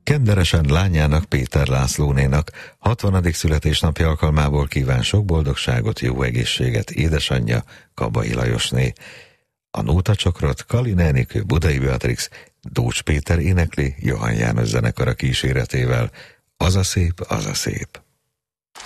Kenderesen lányának, Péter Lászlónénak 60. születésnapja alkalmából kíván sok boldogságot, jó egészséget édesanyja, Kabai Lajosné. A nótacsokrot Kalin Enikő, Budai Beatrix, Dócs Péter énekli Johann János zenekara kíséretével. Az a szép, az a szép.